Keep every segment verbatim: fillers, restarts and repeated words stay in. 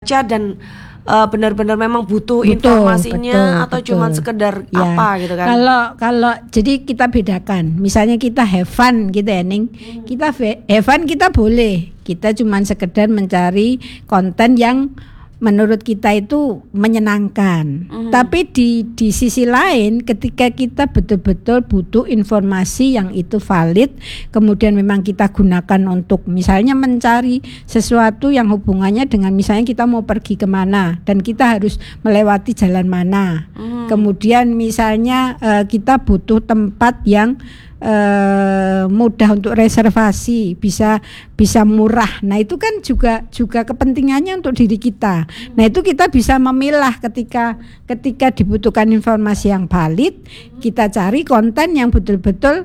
baca dan uh, benar-benar memang butuh betul, informasinya betul, atau betul. cuma sekedar ya. apa gitu kan? Kalau kalau jadi kita bedakan, misalnya kita have fun gitu ya Ning, hmm. kita have fun kita boleh, kita cuma sekedar mencari konten yang menurut kita itu menyenangkan. Mm. Tapi di di sisi lain ketika kita betul-betul butuh informasi yang itu valid, kemudian memang kita gunakan untuk misalnya mencari sesuatu yang hubungannya dengan misalnya kita mau pergi kemana dan kita harus melewati jalan mana. Mm. Kemudian misalnya uh, kita butuh tempat yang Uh, mudah untuk reservasi, bisa bisa murah. Nah itu kan juga juga kepentingannya untuk diri kita. Nah itu kita bisa memilah ketika ketika dibutuhkan informasi yang valid, kita cari konten yang betul-betul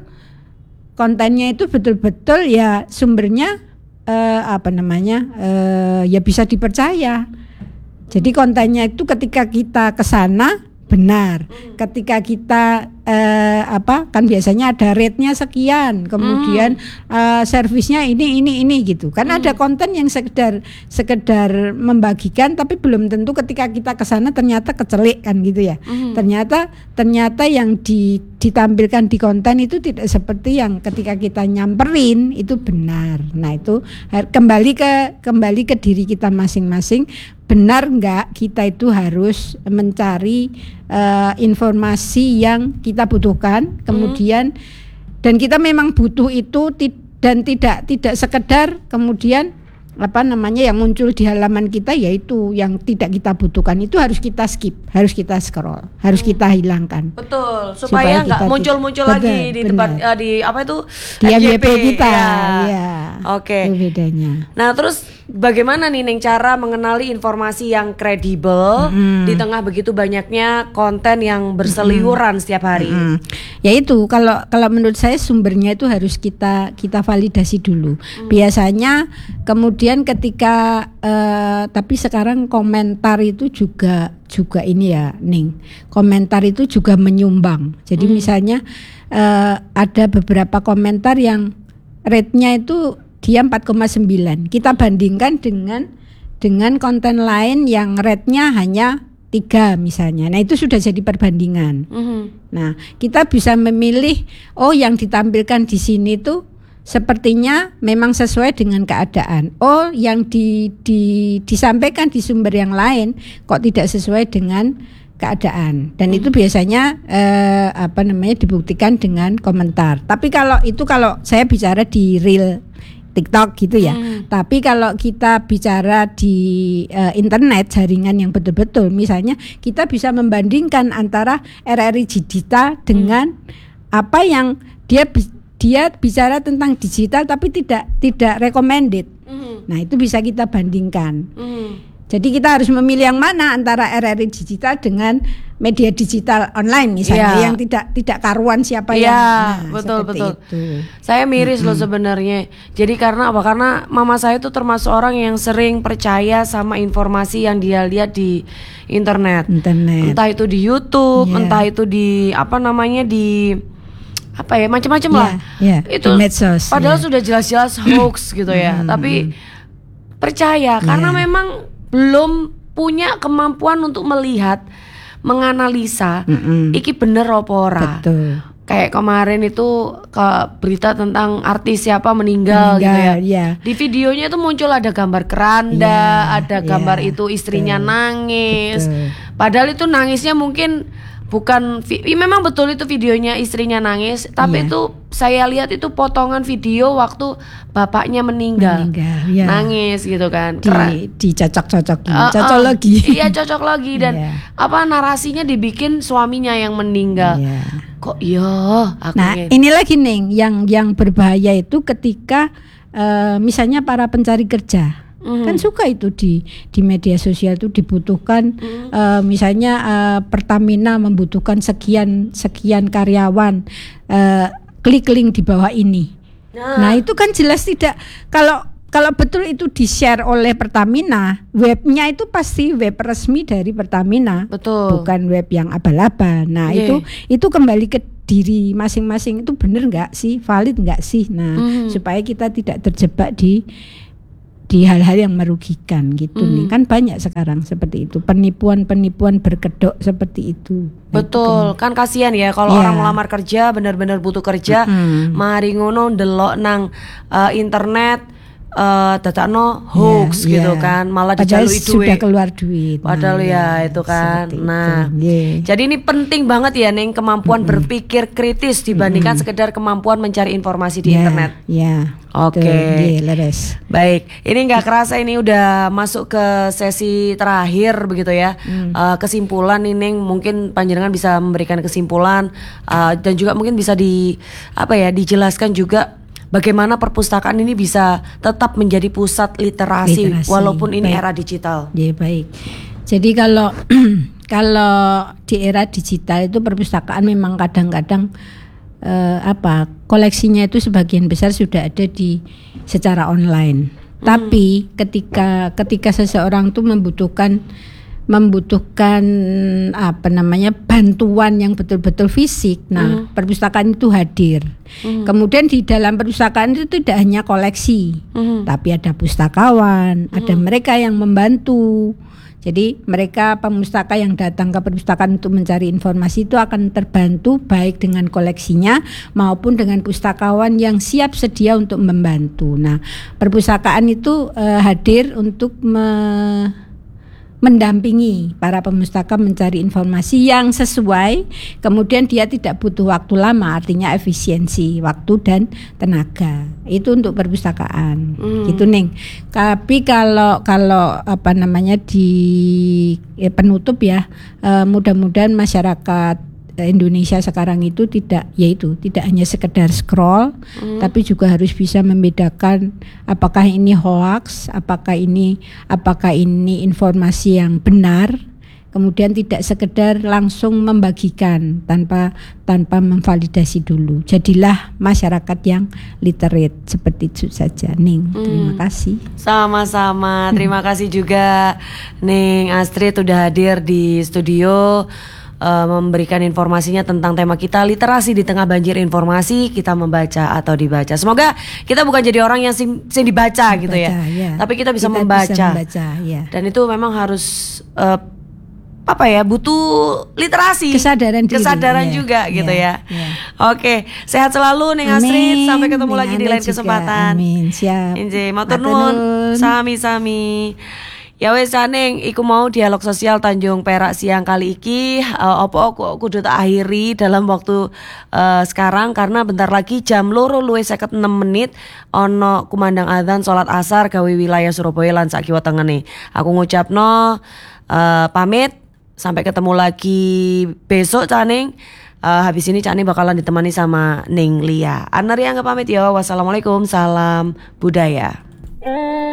kontennya itu betul-betul ya sumbernya uh, apa namanya uh, ya bisa dipercaya. Jadi kontennya itu ketika kita kesana benar. Ketika kita eh, apa kan biasanya ada rate-nya sekian, kemudian hmm. eh, servisnya ini ini ini gitu. Kan hmm. ada konten yang sekedar sekedar membagikan tapi belum tentu ketika kita ke sana ternyata kecelik kan gitu ya. Hmm. Ternyata ternyata yang di, ditampilkan di konten itu tidak seperti yang ketika kita nyamperin itu benar. Nah, itu kembali ke kembali ke diri kita masing-masing. Benar enggak kita itu harus mencari uh, informasi yang kita butuhkan, kemudian hmm. dan kita memang butuh itu ti- dan tidak tidak sekedar kemudian apa namanya yang muncul di halaman kita yaitu yang tidak kita butuhkan itu harus kita skip, harus kita scroll, harus hmm. kita hilangkan. Betul, supaya nggak muncul-muncul lagi benar, di tempat uh, di apa itu di F Y P kita. Ya. Ya. Oke. Itu bedanya. Nah, terus bagaimana nih Neng cara mengenali informasi yang kredibel mm-hmm. di tengah begitu banyaknya konten yang berseliweran mm-hmm. setiap hari? Mm-hmm. Ya itu kalau kalau menurut saya sumbernya itu harus kita kita validasi dulu. Mm. Biasanya kemudian ketika uh, tapi sekarang komentar itu juga juga ini ya Ning. Komentar itu juga menyumbang. Jadi mm. misalnya uh, ada beberapa komentar yang rate-nya itu dia empat koma sembilan. Kita bandingkan dengan dengan konten lain yang rate-nya hanya tiga misalnya. Nah, itu sudah jadi perbandingan. Mm-hmm. Nah, kita bisa memilih oh yang ditampilkan di sini tuh sepertinya memang sesuai dengan keadaan. Oh, yang di, di disampaikan di sumber yang lain kok tidak sesuai dengan keadaan. Dan hmm. itu biasanya eh, apa namanya dibuktikan dengan komentar. Tapi kalau itu kalau saya bicara di real TikTok gitu ya. Hmm. Tapi kalau kita bicara di uh, internet jaringan yang betul-betul, misalnya kita bisa membandingkan antara R R I digital dengan hmm. apa yang dia dia bicara tentang digital tapi tidak tidak recommended. Hmm. Nah, itu bisa kita bandingkan. Hmm. Jadi kita harus memilih yang mana antara R R I digital dengan media digital online misalnya ya. Yang tidak tidak karuan siapa ya, yang nah, betul betul. Itu. Saya miris mm-hmm. loh sebenarnya. Jadi karena apa? Karena mama saya itu termasuk orang yang sering percaya sama informasi yang dia lihat di internet. internet. Entah itu di YouTube, yeah. entah itu di apa namanya di apa ya macam-macam yeah, lah. Yeah. Itu medsos, padahal yeah. sudah jelas-jelas hoax gitu ya. Mm-hmm. Tapi percaya karena yeah. memang belum punya kemampuan untuk melihat, menganalisa, mm-mm. iki bener apa ora. Betul. Kayak kemarin itu ke berita tentang artis siapa meninggal, meninggal gitu ya. Yeah. Di videonya itu muncul ada gambar keranda, yeah, ada gambar yeah, itu istrinya betul, nangis. Betul. Padahal itu nangisnya mungkin bukan vi- memang betul itu videonya istrinya nangis, tapi yeah. itu saya lihat itu potongan video waktu bapaknya meninggal, meninggal yeah. nangis gitu kan. Di, dicocok-cocok, uh, cocok uh, lagi. Iya cocok lagi dan yeah. apa narasinya dibikin suaminya yang meninggal. Yeah. Kok iya? Nah ini lagi Ning, yang yang berbahaya itu ketika uh, misalnya para pencari kerja. Mm. Kan suka itu di di media sosial itu dibutuhkan mm. uh, misalnya uh, Pertamina membutuhkan sekian sekian karyawan, uh, klik link di bawah ini. Nah. nah itu kan jelas tidak kalau kalau betul itu di-share oleh Pertamina, webnya itu pasti web resmi dari Pertamina, betul. Bukan web yang abal-abal. Nah yeah. itu itu kembali ke diri masing-masing, itu benar nggak sih, valid nggak sih? Nah mm. supaya kita tidak terjebak di di hal-hal yang merugikan gitu hmm. nih. Kan banyak sekarang seperti itu, penipuan-penipuan berkedok seperti itu. Betul, gitu. Kan kasihan ya kalau yeah. orang melamar kerja benar-benar butuh kerja, mm-hmm. mari ngono ndelok nang uh, internet uh, dadakno hoax yeah, gitu yeah. kan, malah padahal dijalui duit. Sudah keluar duit. Padahal nah, ya itu kan. Nah, itu. Yeah. Jadi ini penting banget ya Ning, kemampuan mm-hmm. berpikir kritis dibandingkan mm-hmm. sekedar kemampuan mencari informasi di yeah, internet. Iya. Yeah. Oke, okay. yeah, baik. Ini nggak kerasa ini udah masuk ke sesi terakhir begitu ya. Hmm. Uh, kesimpulan ini mungkin panjenengan bisa memberikan kesimpulan uh, dan juga mungkin bisa di apa ya dijelaskan juga bagaimana perpustakaan ini bisa tetap menjadi pusat literasi, literasi. walaupun ini baik. Era digital. Ya yeah, baik. Jadi kalau kalau di era digital itu perpustakaan memang kadang-kadang Uh, apa koleksinya itu sebagian besar sudah ada di secara online. Hmm. Tapi ketika ketika seseorang tuh membutuhkan membutuhkan apa namanya bantuan yang betul-betul fisik, nah hmm. perpustakaan itu hadir. Hmm. Kemudian di dalam perpustakaan itu tidak hanya koleksi, hmm. tapi ada pustakawan, hmm. ada mereka yang membantu. Jadi mereka pemustaka yang datang ke perpustakaan untuk mencari informasi itu akan terbantu baik dengan koleksinya maupun dengan pustakawan yang siap sedia untuk membantu. Nah, perpustakaan itu uh, hadir untuk me- mendampingi para pemustaka mencari informasi yang sesuai, kemudian dia tidak butuh waktu lama, artinya efisiensi waktu dan tenaga. Itu untuk perpustakaan. Hmm. Gitu Neng. Tapi kalau kalau apa namanya di ya, penutup ya, eh, mudah-mudahan masyarakat Indonesia sekarang itu tidak yaitu tidak hanya sekedar scroll, hmm. tapi juga harus bisa membedakan apakah ini hoax, apakah ini apakah ini informasi yang benar, kemudian tidak sekedar langsung membagikan tanpa tanpa memvalidasi dulu. Jadilah masyarakat yang literate, seperti itu saja, Ning. Hmm. Terima kasih. Sama-sama, terima kasih juga Ning Astrid sudah hadir di studio. Uh, memberikan informasinya tentang tema kita literasi di tengah banjir informasi, kita membaca atau dibaca. Semoga kita bukan jadi orang yang sim, sim dibaca membaca, gitu ya, ya, tapi kita bisa kita membaca, bisa membaca ya. Dan itu memang harus uh, apa ya butuh literasi, kesadaran diri, kesadaran ya, juga ya, gitu ya. ya. Oke, sehat selalu Ning Astrid, sampai ketemu Ning lagi di lain juga. Kesempatan. Amin, siap. Inje, matur nuwun, sami-sami. Ya wes Ning, iku mau dialog sosial Tanjung Perak siang kali iki uh, opo aku kudu tak akhiri dalam waktu uh, sekarang karena bentar lagi jam loro luwih seket enem menit ono kumandang adzan salat asar gawe wilayah Surabaya lan sak kiwa tengene. Aku ngucapno uh, pamit, sampai ketemu lagi besok Caning. Uh, habis ini Caning bakalan ditemani sama Ning Lia. Anaria nggak pamit ya. Wassalamualaikum, salam budaya.